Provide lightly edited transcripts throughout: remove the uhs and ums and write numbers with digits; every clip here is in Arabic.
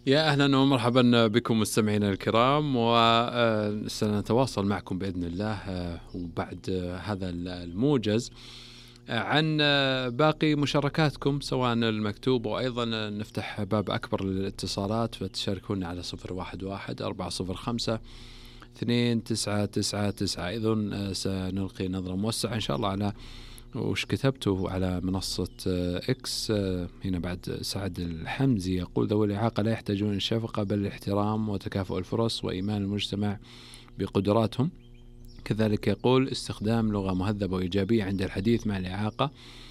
يا أهلا ومرحبا بكم مستمعينا الكرام، وسنتواصل معكم بإذن الله وبعد هذا الموجز عن باقي مشاركاتكم سواء المكتوب وأيضا نفتح باب أكبر للاتصالات، فتشاركونا على 011-405-2999. إذن سنلقي نظرة موسعة إن شاء الله على وش كتبته على منصة إكس. هنا بعد سعد الحمزي يقول: ذوي الإعاقة لا يحتاجون الشفقة بل الاحترام وتكافؤ الفرص وإيمان المجتمع بقدراتهم. كذلك يقول: استخدام لغة مهذبة وإيجابية عند الحديث مع الإعاقة،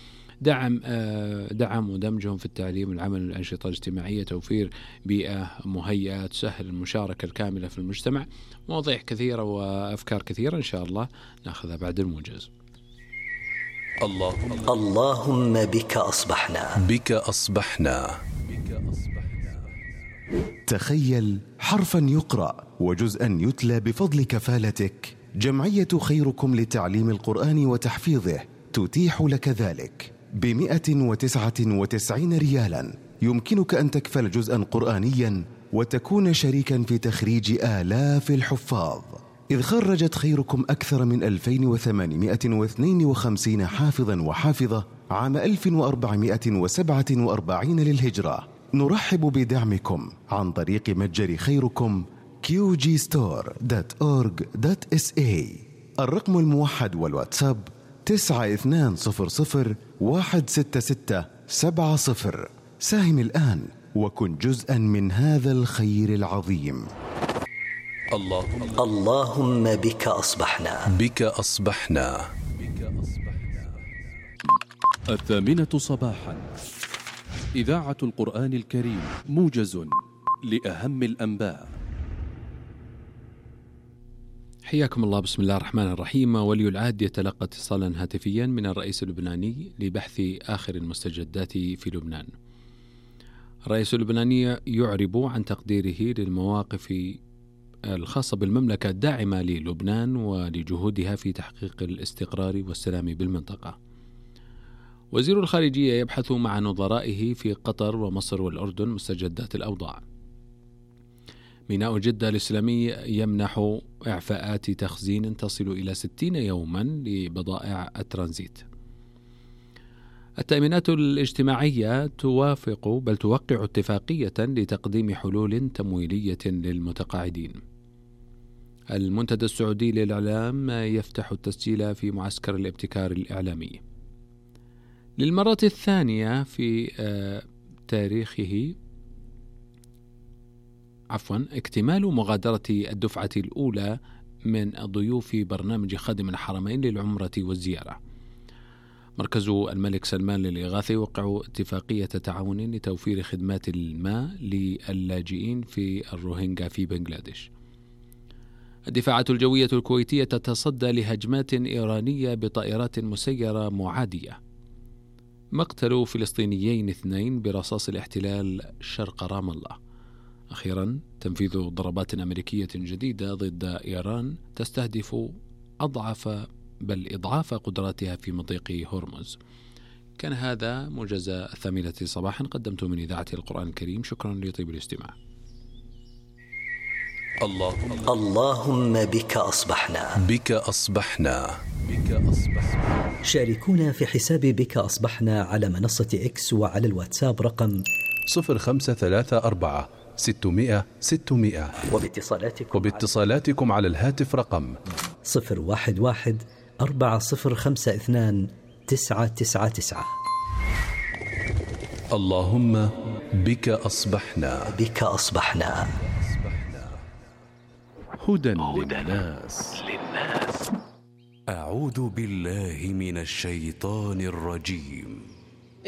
دعم ودمجهم في التعليم والعمل والأنشطة الاجتماعية، توفير بيئة مهيئة تسهل المشاركة الكاملة في المجتمع. مواضيع كثيرة وأفكار كثيرة إن شاء الله نأخذها بعد الموجز. اللهم بك أصبحنا. بك أصبحنا. تخيل حرفا يقرأ وجزءا يتلى بفضل كفالتك. جمعية خيركم لتعليم القرآن وتحفيظه تتيح لك ذلك ب199 ريالا. يمكنك أن تكفل جزءا قرآنيا وتكون شريكا في تخريج آلاف الحفاظ، إذ خرجت خيركم أكثر من 2852 حافظا وحافظة عام 1447 للهجرة. نرحب بدعمكم عن طريق متجر خيركم qgstore.org.sa. الرقم الموحد والواتساب 9200166770. ساهم الآن وكن جزءا من هذا الخير العظيم. اللهم بك أصبحنا. بك أصبحنا. 8:00 صباحا، إذاعة القرآن الكريم، موجز لأهم الأنباء. حياكم الله. بسم الله الرحمن الرحيم. ولي العهد يتلقى اتصالا هاتفيا من الرئيس اللبناني لبحث آخر المستجدات في لبنان. الرئيس اللبناني يعرب عن تقديره للمواقف الخاصة بالمملكة الداعمة للبنان ولجهودها في تحقيق الاستقرار والسلام بالمنطقة. وزير الخارجية يبحث مع نظرائه في قطر ومصر والأردن مستجدات الأوضاع. ميناء جدة الإسلامي يمنح إعفاءات تخزين تصل إلى 60 يوما لبضائع الترانزيت. التأمينات الاجتماعية توقع اتفاقية لتقديم حلول تمويلية للمتقاعدين. المنتدى السعودي للإعلام يفتح التسجيل في معسكر الابتكار الإعلامي. للمرة الثانية في تاريخه اكتمال مغادرة الدفعة الأولى من ضيوف برنامج خادم الحرمين للعمرة والزيارة. مركز الملك سلمان للإغاثة يوقع اتفاقية تعاون لتوفير خدمات الماء للاجئين في الروهينجا في بنغلاديش. الدفاعات الجوية الكويتية تتصدى لهجمات إيرانية بطائرات مسيرة معادية. مقتل فلسطينيين 2 برصاص الاحتلال شرق رام الله. أخيرا، تنفيذ ضربات أمريكية جديدة ضد إيران تستهدف إضعاف قدراتها في مضيق هرمز. كان هذا موجز 8 صباحا، قدمته من إذاعة القرآن الكريم. شكرا لطيب الاستماع. اللهم بك أصبحنا. بك أصبحنا. بك أصبحنا. شاركونا في حساب بك أصبحنا على منصة إكس وعلى الواتساب رقم 0534 600 600. وباتصالاتكم على الهاتف رقم 011 4052 999. اللهم بك أصبحنا. بك أصبحنا. هدى للناس. أعوذ بالله من الشيطان الرجيم.